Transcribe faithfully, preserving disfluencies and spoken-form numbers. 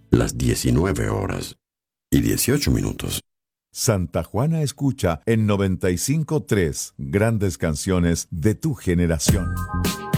las diecinueve horas y dieciocho minutos. Santa Juana escucha en noventa y cinco punto tres Grandes Canciones de tu generación.